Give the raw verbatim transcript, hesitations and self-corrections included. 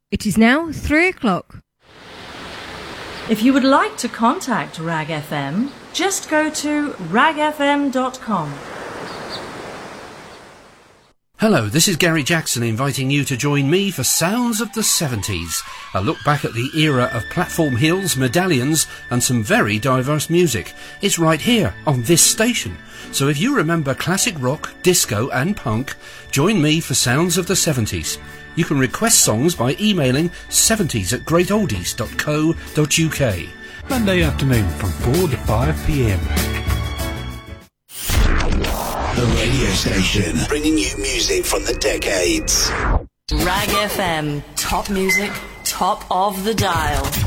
It is now three o'clock. If you would like to contact Rag F M, just go to rag f m dot com. Hello, this is Gary Jackson inviting you to join me for Sounds of the seventies, a look back at the era of platform hills, medallions and some very diverse music. It's right here on this station. So if you remember classic rock, disco and punk, join me for Sounds of the seventies. You can request songs by emailing seventies at great oldies dot co dot uk. Monday afternoon from four to five p m. The radio station bringing you music from the decades. Rag F M, top music, top of the dial.